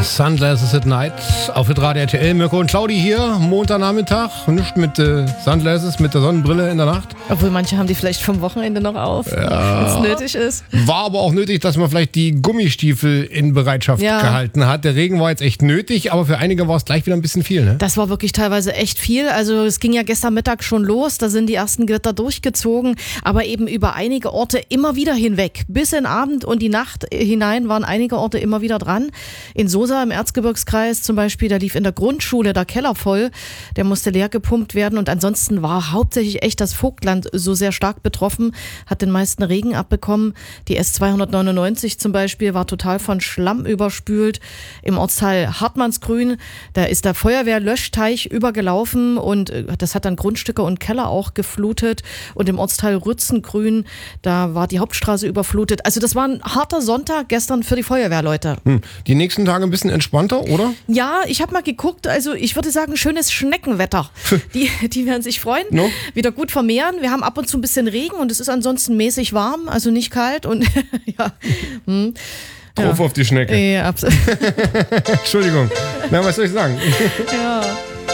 Sunglasses at Night auf Radio RTL. Mirko und Claudi hier, Montagnachmittag. Nicht mit Sunglasses, mit der Sonnenbrille in der Nacht. Obwohl manche haben die vielleicht vom Wochenende noch auf, wenn es nötig ist. War aber auch nötig, dass man vielleicht die Gummistiefel in Bereitschaft gehalten hat. Der Regen war jetzt echt nötig, aber für einige war es gleich wieder ein bisschen viel. Ne? Das war wirklich teilweise echt viel. Also es ging ja gestern Mittag schon los, da sind die ersten Gewitter durchgezogen, aber eben über einige Orte immer wieder hinweg. Bis in den Abend und die Nacht hinein waren einige Orte immer wieder dran. In Sosa im Erzgebirgskreis zum Beispiel, da lief in der Grundschule der Keller voll. Der musste leer gepumpt werden und ansonsten war hauptsächlich echt das Vogtland so sehr stark betroffen, hat den meisten Regen abbekommen. Die S299 zum Beispiel war total von Schlamm überspült. Im Ortsteil Hartmannsgrün, da ist der Feuerwehrlöschteich übergelaufen und das hat dann Grundstücke und Keller auch geflutet. Und im Ortsteil Rützengrün, da war die Hauptstraße überflutet. Also das war ein harter Sonntag gestern für die Feuerwehrleute. Die nächsten Tage ein bisschen entspannter, oder? Ja, ich habe mal geguckt, also ich würde sagen, schönes Schneckenwetter. Die werden sich freuen, No? wieder gut vermehren. Wir haben ab und zu ein bisschen Regen und es ist ansonsten mäßig warm, also nicht kalt und ja. Drauf auf die Schnecke. Ja, absolut. Entschuldigung. Na, was soll ich sagen? Ja.